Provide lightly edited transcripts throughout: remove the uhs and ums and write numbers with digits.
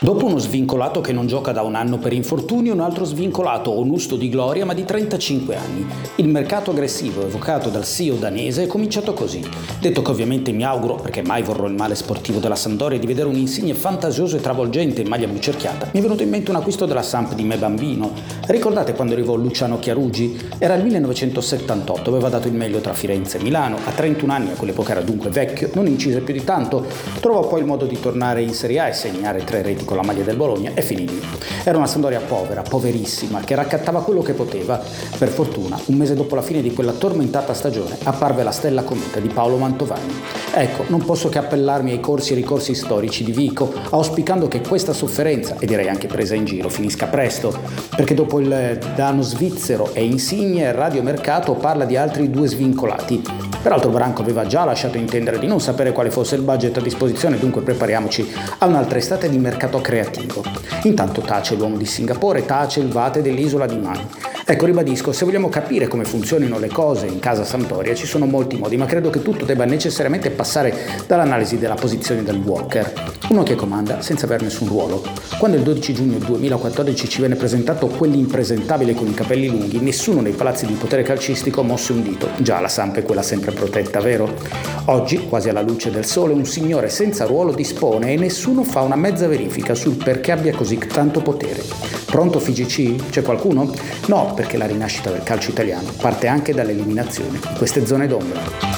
Dopo uno svincolato che non gioca da un anno per infortunio, un altro svincolato onusto di gloria ma di 35 anni. Il mercato aggressivo evocato dal CEO danese è cominciato così. Detto che ovviamente mi auguro, perché mai vorrò il male sportivo della Sampdoria, di vedere un insigne fantasioso e travolgente in maglia blu cerchiata, mi è venuto in mente un acquisto della Samp di me bambino. Ricordate quando arrivò Luciano Chiarugi? Era il 1978, aveva dato il meglio tra Firenze e Milano. A 31 anni, a quell'epoca era dunque vecchio, non incise più di tanto. Trovò poi il modo di tornare in Serie A e segnare 3 reti con la maglia del Bologna e finì lì. Era una Sampdoria povera, poverissima, che raccattava quello che poteva. Per fortuna, un mese dopo la fine di quella tormentata stagione, apparve la stella cometa di Paolo Mantovani. Ecco, non posso che appellarmi ai corsi e ricorsi storici di Vico, auspicando che questa sofferenza, e direi anche presa in giro, finisca presto, perché dopo il Dano svizzero e Insigne, il radiomercato parla di altri 2 svincolati. Peraltro Branco aveva già lasciato intendere di non sapere quale fosse il budget a disposizione, dunque prepariamoci a un'altra estate di mercato creativo. Intanto tace l'uomo di Singapore, tace il vate dell'isola di Man. Ecco, ribadisco, se vogliamo capire come funzionino le cose in casa Sampdoria ci sono molti modi, ma credo che tutto debba necessariamente passare dall'analisi della posizione del worker, uno che comanda senza aver nessun ruolo. Quando il 12 giugno 2014 ci venne presentato quell'impresentabile con i capelli lunghi, nessuno nei palazzi di potere calcistico mosse un dito. Già, la Samp è quella sempre protetta, vero? Oggi, quasi alla luce del sole, un signore senza ruolo dispone e nessuno fa una mezza verifica sul perché abbia così tanto potere. Pronto FIGC? C'è qualcuno? No, perché la rinascita del calcio italiano parte anche dall'eliminazione di queste zone d'ombra.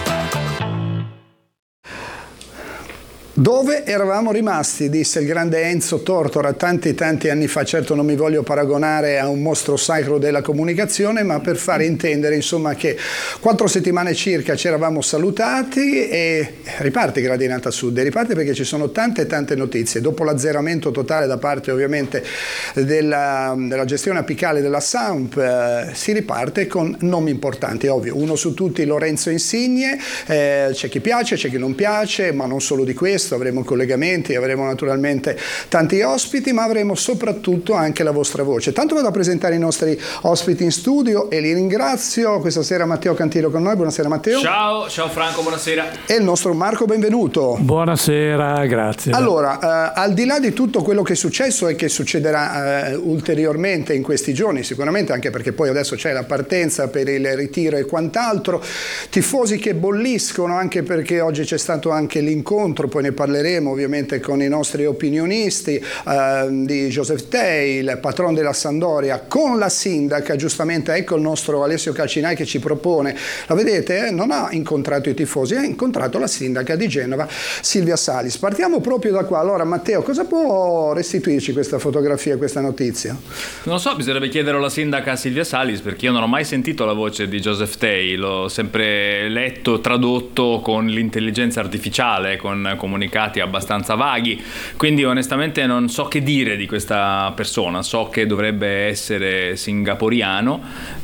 Dove eravamo rimasti, disse il grande Enzo Tortora tanti anni fa. Certo non mi voglio paragonare a un mostro sacro della comunicazione, ma per fare intendere insomma che 4 settimane circa ci eravamo salutati e riparte Gradinata Sud, e riparte perché ci sono tante notizie. Dopo l'azzeramento totale da parte ovviamente della gestione apicale della Samp, si riparte con nomi importanti, ovvio, uno su tutti Lorenzo Insigne, c'è chi piace, c'è chi non piace, ma non solo di questo. Avremo collegamenti, avremo naturalmente tanti ospiti, ma avremo soprattutto anche la vostra voce. Tanto vado a presentare i nostri ospiti in studio e li ringrazio. Questa sera Matteo Cantilo con noi. Buonasera Matteo. Ciao Franco, buonasera. E il nostro Marco, benvenuto. Buonasera, grazie. Allora, al di là di tutto quello che è successo e che succederà ulteriormente in questi giorni, sicuramente anche perché poi adesso c'è la partenza per il ritiro e quant'altro, tifosi che bolliscono anche perché oggi c'è stato anche l'incontro, poi ne parleremo ovviamente con i nostri opinionisti, di Joseph Tei, il patron della Sampdoria, con la sindaca. Giustamente ecco il nostro Alessio Calcinai che ci propone, la vedete, non ha incontrato i tifosi, ha incontrato la sindaca di Genova, Silvia Salis. Partiamo proprio da qua. Allora Matteo, cosa può restituirci questa fotografia, questa notizia? Non lo so, bisognerebbe chiedere alla sindaca Silvia Salis, perché io non ho mai sentito la voce di Joseph Tei, l'ho sempre letto, tradotto con l'intelligenza artificiale, con comunicati abbastanza vaghi, quindi onestamente non so che dire di questa persona. So che dovrebbe essere singaporiano,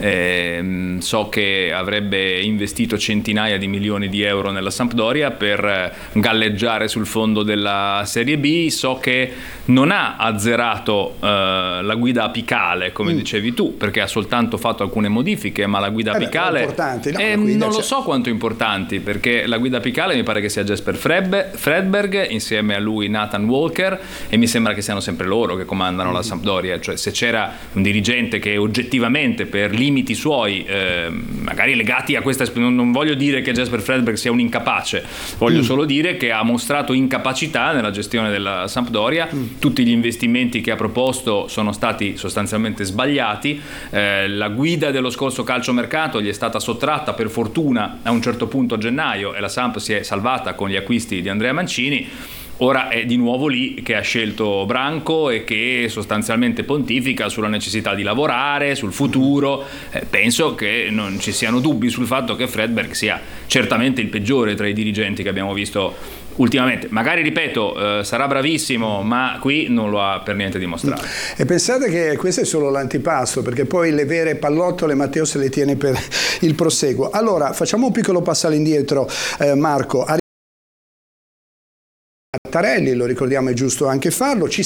so che avrebbe investito centinaia di milioni di euro nella Sampdoria per galleggiare sul fondo della Serie B, so che non ha azzerato la guida apicale come dicevi tu, perché ha soltanto fatto alcune modifiche, ma la guida apicale importanti, no? Non lo so quanto importanti, perché la guida apicale mi pare che sia Jesper Fredberg, insieme a lui Nathan Walker, e mi sembra che siano sempre loro che comandano la Sampdoria. Cioè, se c'era un dirigente che oggettivamente per limiti suoi, magari legati a questa, non voglio dire che Jesper Fredberg sia un incapace, voglio solo dire che ha mostrato incapacità nella gestione della Sampdoria. Tutti gli investimenti che ha proposto sono stati sostanzialmente sbagliati, la guida dello scorso calciomercato gli è stata sottratta per fortuna a un certo punto a gennaio e la Samp si è salvata con gli acquisti di Andrea Mancini. Ora è di nuovo lì che ha scelto Branco e che sostanzialmente pontifica sulla necessità di lavorare, sul futuro. Penso che non ci siano dubbi sul fatto che Fredberg sia certamente il peggiore tra i dirigenti che abbiamo visto ultimamente. Magari, ripeto, sarà bravissimo, ma qui non lo ha per niente dimostrato. E pensate che questo è solo l'antipasto, perché poi le vere pallottole Matteo se le tiene per il proseguo. Allora, facciamo un piccolo passo all'indietro, Marco. Tarelli, lo ricordiamo, è giusto anche farlo. Ci